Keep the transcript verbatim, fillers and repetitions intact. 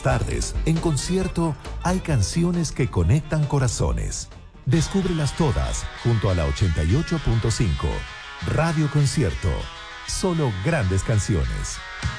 tardes, en concierto, hay canciones que conectan corazones. Descúbrelas todas junto a la ochenta y ocho punto cinco. Radio Concierto. Solo grandes canciones.